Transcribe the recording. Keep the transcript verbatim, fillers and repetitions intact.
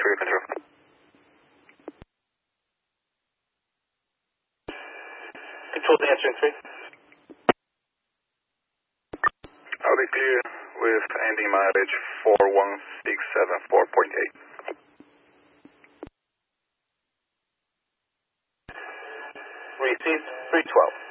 trigger control. Control to answering three. I'll be clear with ending mileage four one six seven four point eight. Received three twelve.